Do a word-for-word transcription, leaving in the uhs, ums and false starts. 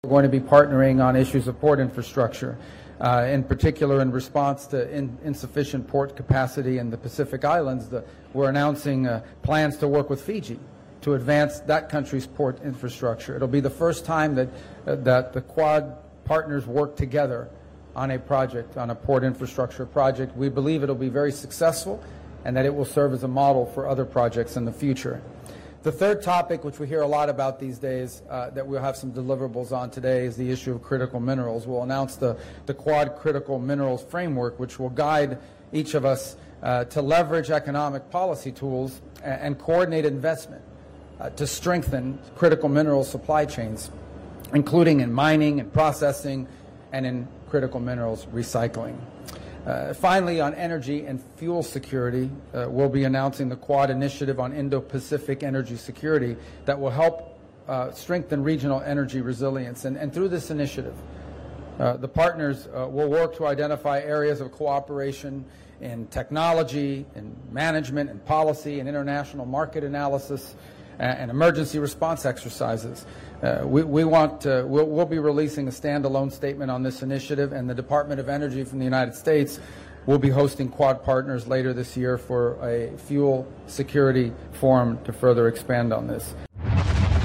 We're going to be partnering on issues of port infrastructure, uh, in particular in response to in, insufficient port capacity in the Pacific Islands. The, we're announcing uh, plans to work with Fiji to advance that country's port infrastructure. It'll be the first time that, uh, that the Quad partners work together on a project, on a port infrastructure project. We believe it'll be very successful and that it will serve as a model for other projects in the future. The third topic, which we hear a lot about these days, uh, that we'll have some deliverables on today, is the issue of critical minerals. We'll announce the, the Quad Critical Minerals Framework, which will guide each of us uh, to leverage economic policy tools and, and coordinate investment uh, to strengthen critical mineral supply chains, including in mining and processing and in critical minerals recycling. Uh, finally, on energy and fuel security, uh, we'll be announcing the Quad Initiative on Indo-Pacific Energy Security that will help uh, strengthen regional energy resilience. And, and through this initiative, uh, the partners uh, will work to identify areas of cooperation in technology, in management, and policy, and international market analysis, and, and emergency response exercises. Uh, we, we want, uh, we'll, we'll be releasing a standalone statement on this initiative, and the Department of Energy from the United States will be hosting Quad partners later this year for a fuel security forum to further expand on this.